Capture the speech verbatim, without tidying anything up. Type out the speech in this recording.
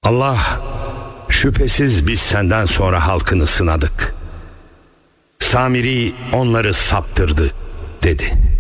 Allah, şüphesiz biz senden sonra halkını sınadık. Samiri onları saptırdı dedi.